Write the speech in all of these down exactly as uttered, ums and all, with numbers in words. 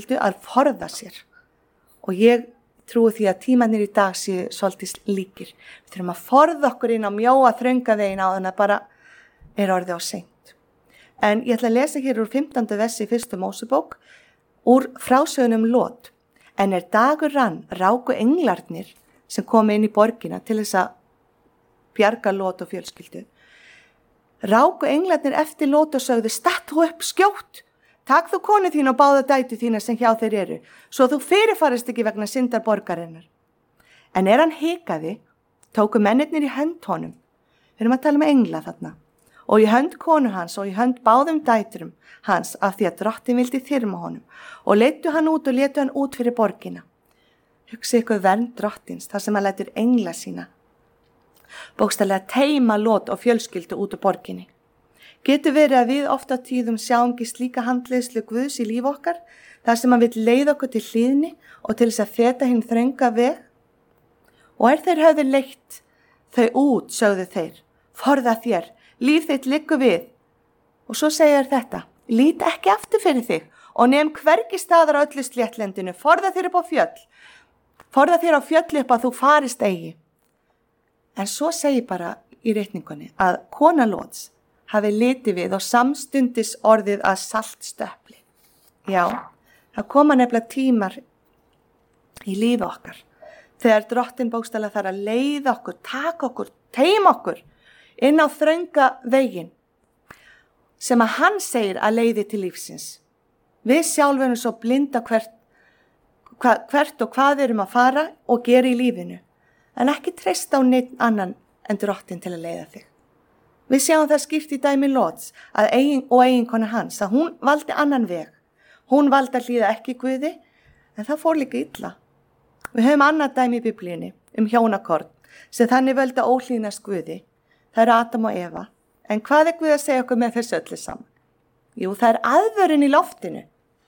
fjölskyldu að forða sér. Og ég trúi því að tímannir í dag séu svolítið líkir. Við þurfum að forða okkur inn á mjóa þrönga veginn á þannig að bara er orðið á seint. En ég ætla að lesa hér úr fimmtánda versi í fyrstu Mósebók úr frásögunum Lot. En er dagur rann ráku englarnir sem komu inn í borgina til þess að bjarga Lot og fjölskyldu. Ráku englarnir eftir Lot og sögðu, stattu upp skjótt, takk þú konu þín og báða dætu þína sem hjá þeir eru, svo þú fyrirfarist ekki vegna syndar borgarinnar. En er hann hikaði, tóku mennirnir í hönd honum, við erum að tala um engla þarna, og í hönd konu hans og í hönd báðum dæturum hans af því að drottin vildi þyrma honum, og leittu hann út og letu hann út fyrir borgina. Hugsi ykkur vernd drottins, þar sem hann lætur engla sína. Bókstaflega teima Lot og fjölskyldu út úr borginni. Getur verið að við ofta tíðum sjáum ekki slíka handleiðslu Guðs í líf okkar, þar sem hann vill leiða okkur til hlýðni og til þess að feta hinn þrönga veg. Og er þeir höfðu leitt þau út, sögðu þeir, forða þér, líf þitt liggur við. Og svo segir þetta, lít ekki aftur fyrir þig og nefn hvergi staðar á öllu sléttlendinu, forða þér upp á fjöll, forða þér á fjöll upp að þú farist eigi. En svo segir bara í reikningunni að kona Lots hafi litið við og samstundis orðið að saltstöpli. Já, það koma nefnilega tímar í lífi okkar þegar drottin bókstaflega þarf að leiða okkur, taka okkur, teima okkur inn á þrönga veginn sem að hann segir að leiði til lífsins. Við sjálf erum svo blinda hvert, hvert og hvað við erum að fara og gera í lífinu. En ekki treysta á neitt annan en drottin til að leiða þig. Við sjáum það skýrt í dæmi Lots að eigin, og eiginkona hans að hún valdi annan veg. Hún valdi að hlýða ekki Guði, en það fór líka illa. Við höfum annað dæmi í Biblíunni um hjónakorn sem þannig völdu að óhlýðnast Guði. Það eru Adam og Eva. En hvað er Guð að segja okkur með þessu öllu saman? Jú, það er aðvörun í loftinu.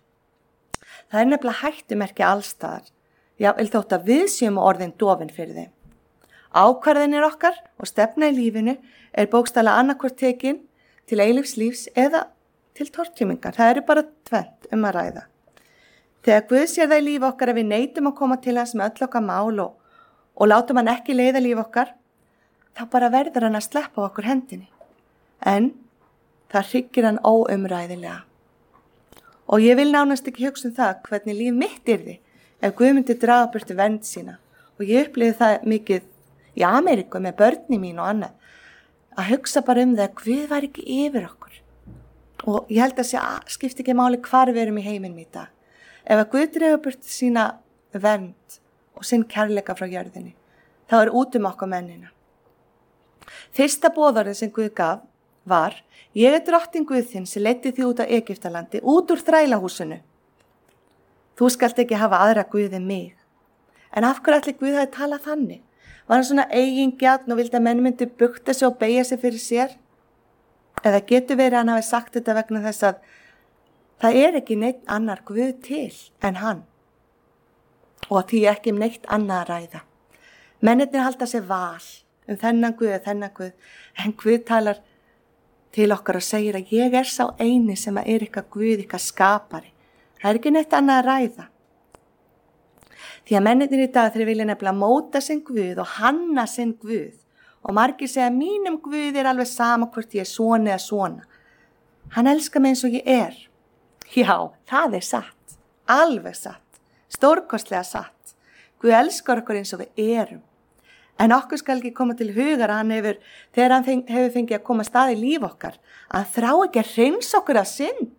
Það er nefnilega hættumerki allstaðar. Já, eða þótt að við séum orðin dofin fyrir þeim. Ákvarðanir okkar og stefna í lífinu er bókstaflega annarkvort tekin til eilífs lífs eða til tortímingar. Það eru bara tvennt um að ræða. Þegar Guð sér það í lífi okkar að við neitum að koma til hans með öll okkar mál og, og látum hann ekki leiða líf okkar, þá bara verður hann að sleppa okkur hendinni. En það hryggir hann óumræðilega. Og ég vil nánast ekki hugsa um það hvernig líf mitt yrði ef Guð myndi draga burtu vernd sína. Og ég upplifði það mikið í Ameríku með börni mín og annað, að hugsa bara um það að Guð var ekki yfir okkur. Og ég held að það skipti ekki máli hvar við erum í heiminum í dag. Ef að Guð dregur burtu sína vernd og sinn kærleika frá jörðinni, þá er út um okkur mennina. Fyrsta boðorðið sem Guð gaf var, ég er drottin Guð þinn sem leiddi þig út á Egyptalandi, út úr þrælahúsinu. Þú skalt ekki hafa aðra Guð en mig. En af hverju ætli Guð hafi talað þannig? Var hann svona eigingjarn og vildi að menn myndi bugta sig og beygja sig fyrir sér? Eða getur verið að hann hafi sagt þetta vegna þess að það er ekki neitt annar Guð til en hann. Og því ekki um neitt annað að ræða. Mennirnir halda sér val um þennan Guð og þennan Guð, en Guð talar til okkar og segir að ég er sá eini sem er ykkar Guð, ykkar skapari. Það er ekki neitt annað að ræða. Því að mennirnir í dag þeir vilja nefnilega móta sinn Guð og hanna sinn Guð. Og margir segja að mínum Guð er alveg sama hvort ég er svona eða svona. Hann elskar mig eins og ég er. Já, það er satt. Alveg satt. Stórkostlega satt. Guð elskar okkur eins og við erum. En okkur skal ekki koma til hugar að hann hefur, þegar hann feng, hefur fengið að koma stað í líf okkar, að hann þrá ekki að hreinsa okkur af synd.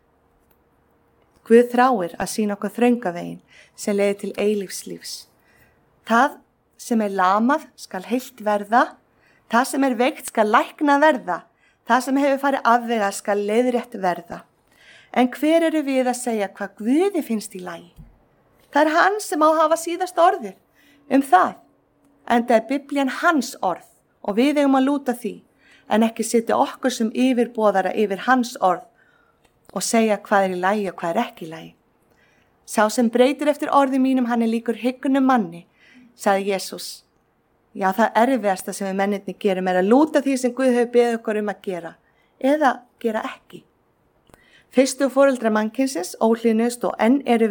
Guð þráir að sína okkur þröngavegin sem leiðir til eilífslífs. Það sem er lamað skal heilt verða, það sem er veikt skal lækna verða, það sem hefur farið afvega skal leiðrétt verða. En hver eru við að segja hvað Guði finnst í lagi? Það er hann sem á að hafa síðast orðið um það. En það er Biblían hans orð og við eigum að lúta því, en ekki setja okkur sem yfirboðara yfir hans orð og segja hvað er í lagi og hvað er ekki í lagi. Sá sem breytir eftir orði mínum, hann er líkur hyggunum manni, sagði Jesús. Já, það erfiðasta sem við mennirni gerum er að lúta því sem Guð hefur beðið okkur um að gera, eða gera ekki. Fyrstu foreldrar mannkynsins óhlýðnuðust og enn eru